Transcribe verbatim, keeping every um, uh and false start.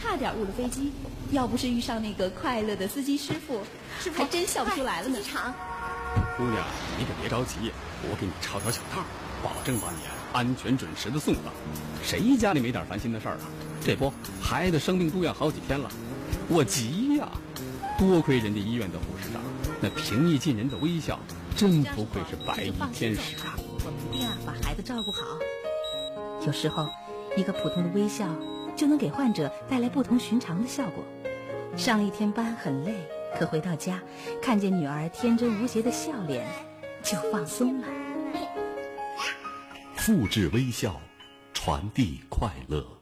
差点误了飞机。要不是遇上那个快乐的司机师傅，师傅还真笑不出来了呢。 机场， 姑娘，你可别着急，我给你抄条小道，保证把你安全准时的送到。谁家里没点烦心的事儿啊？这不，孩子生病住院好几天了，我急呀！多亏人家医院的护士长，那平易近人的微笑，真不愧是白衣天使啊！ 我们一定要把孩子照顾好。有时候，一个普通的微笑就能给患者带来不同寻常的效果。上了一天班很累，可回到家，看见女儿天真无邪的笑脸，就放松了。 复制微笑，传递快乐。